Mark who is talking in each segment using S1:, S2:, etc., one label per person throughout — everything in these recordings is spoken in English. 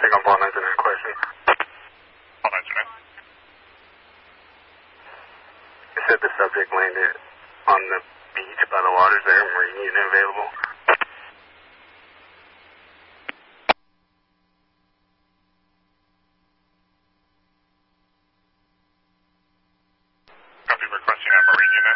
S1: Take on ball 99 question.
S2: Ball 99.
S1: You said the subject landed on the beach by the waters there, marine unit available.
S2: Copy, requesting a marine unit.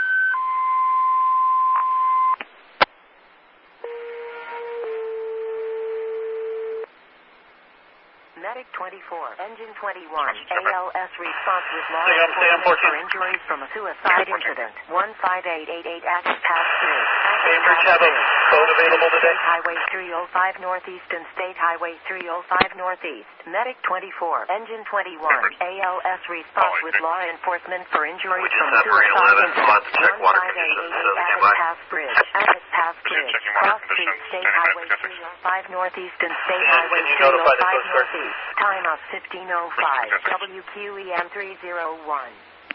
S3: Medic 24, Engine 21, ALS response with law enforcement for injuries from a suicide incident. 15888 active pass through.
S4: Cambridge have a code available today?
S3: State Highway 305 Northeast and State Highway 305 Northeast. Medic 24, Engine 21, ALS response with law enforcement for injuries from a suicide incident. 15888 active pass bridge. Active pass bridge. Cross Street, State Highway 305 Northeast and State Highway 305 Northeast. Time of 15:05. WQEM 301.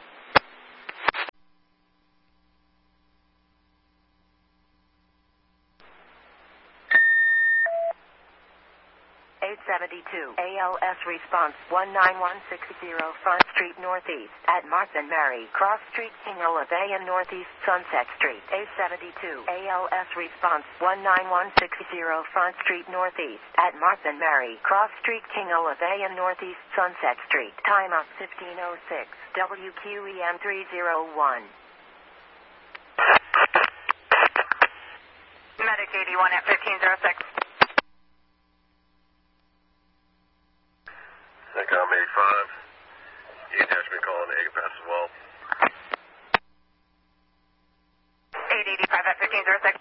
S3: ALS response 19160 Front Street Northeast at Martha Mary Cross Street, King Bay and Northeast Sunset Street. 872 ALS response 19160 Front Street Northeast at Martha Mary Cross Street, King Bay and Northeast Sunset Street. Time of 15:06. WQEM 301.
S5: Medic 81 at 1506.
S1: Secom 85. You attachment calling the Egg Pass as well.
S5: 885 at 1506.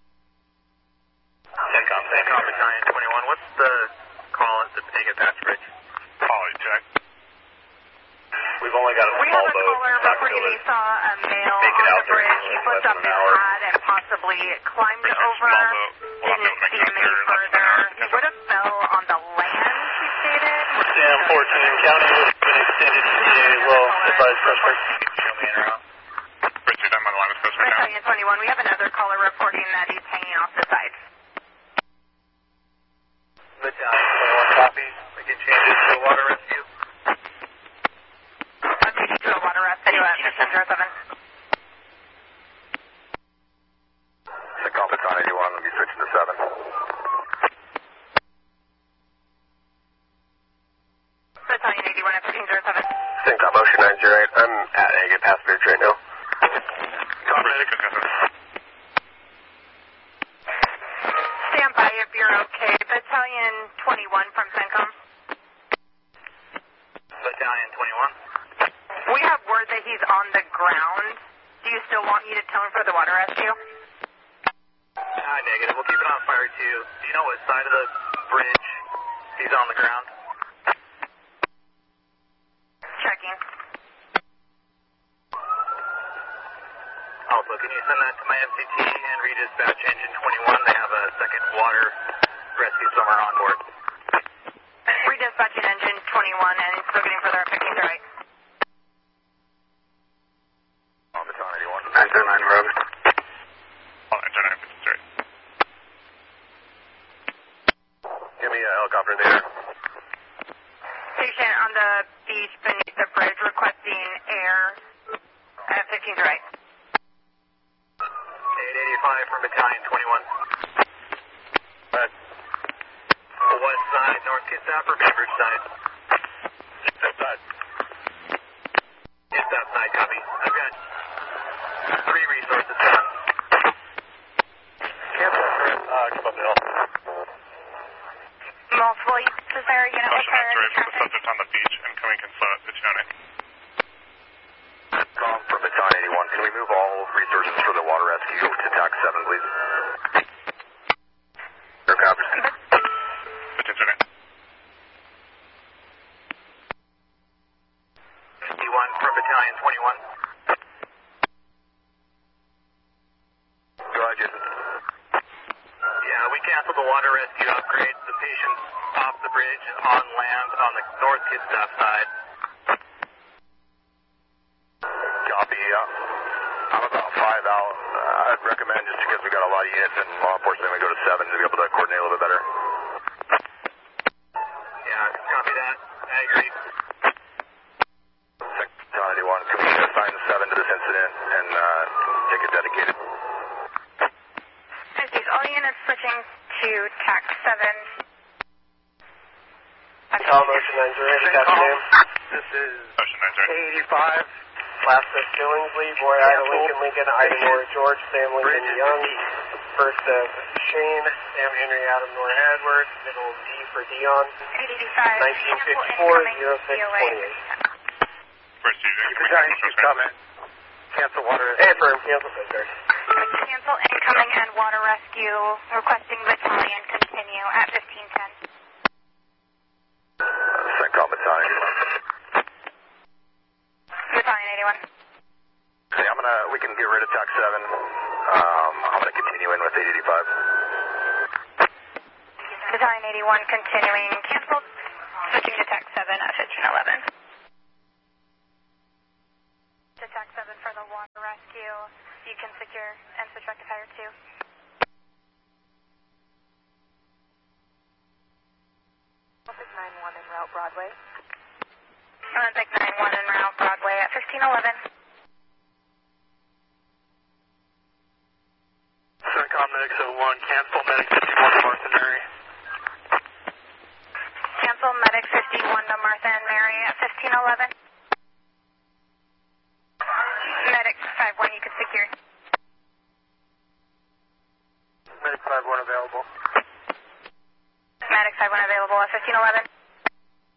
S4: Secom Battalion 21. What's the call at the Egg Pass Bridge?
S2: Poly check.
S4: We've only got a
S5: We
S4: small
S5: have a
S4: boat.
S5: caller reporting he saw a male
S4: Make it
S5: on
S4: out
S5: the
S4: there
S5: bridge.
S4: in
S5: He
S4: less
S5: flipped
S4: than
S5: up
S4: an
S5: his
S4: hour.
S5: pad and possibly climbed over. Didn't see him any further. He would have fell on the land, he stated.
S4: Sam 14 County has been extended ETA as well. Advise suspect. Show me in or out.
S2: Richard, I'm on the line with suspect now.
S5: Battalion 21, we have another caller reporting that he's hanging off the side.
S4: Battalion 21 copy. We can change it to a water rescue.
S5: Update to a water rescue at 1507.
S1: Secom Battalion 81, we'll be switching to 7.
S5: Battalion 81 at 1507.
S1: Syncom Ocean 908, I'm at Egg Pass Bridge right now.
S5: Stand by if you're okay. Battalion 21 from CENTCOM.
S4: Battalion 21.
S5: We have word that he's on the ground. Do you still want me to tone for the water rescue?
S4: Negative. We'll keep it on fire too. Do you know what side of the bridge he's on the ground?
S5: Checking.
S4: Also, can you send that to my MCT and redispatch engine 21? They have a second water rescue somewhere on board.
S5: Redispatching engine 21 and still getting further at 1508.
S1: On Battalion 81. 909 Road.
S2: Oh, 909, 53.
S1: Give me a helicopter there.
S5: Patient on the beach beneath the bridge requesting air at 1508.
S4: 885 from Battalion 21. West side, North Kitsap or Cambridge side?
S1: This side.
S4: Kitsap side, copy. I've got 3 resources down.
S1: Come up the hill.
S5: Multiple uses there, unit with
S2: Motion
S5: priority
S2: 908 for the
S5: traffic.
S2: subject on the beach, incoming consult, Vignone.
S1: Calm from Battalion 81. Can we move all resources for the water rescue to TAC 7, please? Aircraft.
S2: Attention.
S4: 51 from Battalion 21.
S1: Go ahead, Jason.
S4: Yeah, we canceled the water rescue upgrade. The patient's off the bridge on land on the North Kitsap side.
S1: Copy. I'm about 5 out. I'd recommend, just because we got a lot of units and law enforcement, we go to 7 to be able to coordinate a little bit better.
S4: Yeah,
S5: 7.
S6: Call Motion 9-0, good afternoon.
S1: This is
S2: Motion 9-0.
S1: 85.
S6: Last of Billingsley, Boy Ida Lincoln, Ida Nora George, Sam Lincoln Young. First of Shane, Sam Henry Adam Nora Edwards, middle D for Dion. 1954-0628.
S2: First Chief,
S1: Giant Chief comment. Cancel water.
S6: Affirm, cancel discharge.
S5: Cancel incoming and water rescue. Requesting battalion continue at 1510.
S1: CENTCOM Battalion 81.
S5: Battalion 81.
S1: Okay, we can get rid of TAC 7. I'm gonna continue in with 885.
S5: Battalion 81 continuing. Canceled. Switching to TAC 7 at 1511. To TAC 7 for the water rescue. You can secure and switch rectifier 2.
S3: Olympic 9-1 en route Broadway.
S5: Olympic 9-1 en route Broadway at 1511.
S1: CENTCOM Medic 01, cancel Medic 51 to Martha Mary.
S5: Cancel Medic 51 to Martha and Mary at 1511.